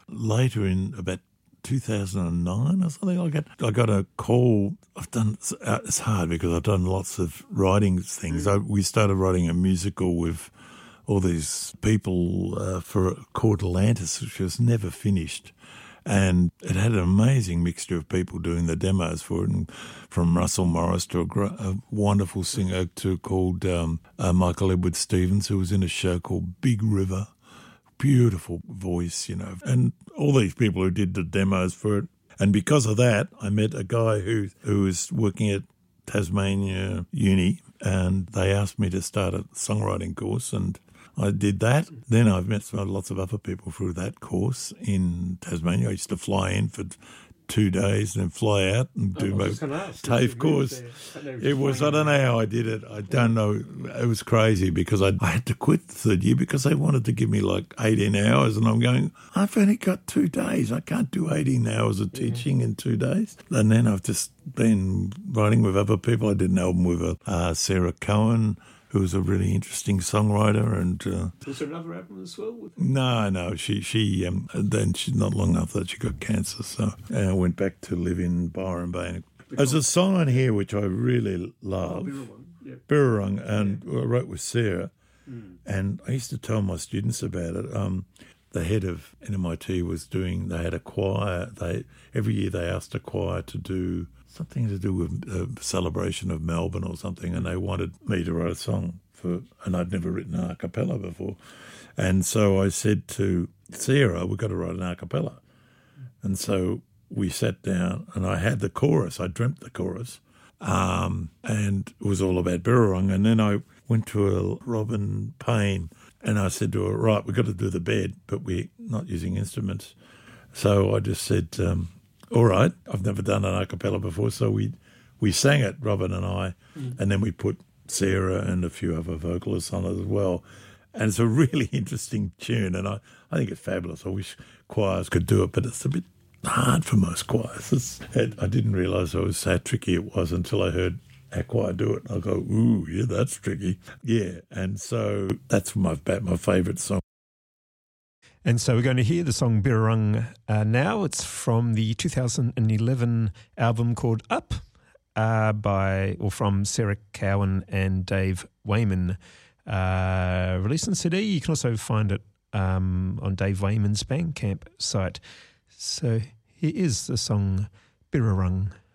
later in about 2009 or something like that, I got a call. It's hard because I've done lots of writing things. We started writing a musical with all these people called Atlantis, which was never finished. And it had an amazing mixture of people doing the demos for it, and from Russell Morris to a wonderful singer called Michael Edward Stevens, who was in a show called Big River. Beautiful voice, and all these people who did the demos for it. And because of that, I met a guy who was working at Tasmania Uni, and they asked me to start a songwriting course, and I did that. Then I've met lots of other people through that course in Tasmania. I used to fly in for 2 days and then fly out and do my TAFE course. I don't know how I did it. I don't know. It was crazy because I had to quit the third year because they wanted to give me like 18 hours, and I'm going, I've only got 2 days. I can't do 18 hours of teaching in 2 days. And then I've just been writing with other people. I did an album with Sarah Cohen, who was a really interesting songwriter. And was there another album as well? No. She then not long after that she got cancer, so I went back to live in Byron Bay. There's a song on here which I really love, Birrarung, and I wrote with Sarah, and I used to tell my students about it. The head of NMIT they had a choir. Every year they asked a choir to do something to do with a celebration of Melbourne or something, and they wanted me to write a song and I'd never written a cappella before. And so I said to Sarah, we've got to write an a cappella. And so we sat down and I had the chorus. I dreamt the chorus, and it was all about Birrarung. And then I went to Robin Payne and I said to her, right, we've got to do the bed, but we're not using instruments. So I just said, all right, I've never done an a cappella before, so we sang it, Robin and I, and then we put Sarah and a few other vocalists on it as well. And it's a really interesting tune, and I think it's fabulous. I wish choirs could do it, but it's a bit hard for most choirs. I didn't realise how tricky it was until I heard our choir do it. I go, ooh, yeah, that's tricky. Yeah, and so that's my favourite song. And so we're going to hear the song Birrarung now. It's from the 2011 album called Up from Sarah Cowan and Dave Wayman. Released on CD. You can also find it on Dave Wayman's Bandcamp site. So here is the song Birrarung.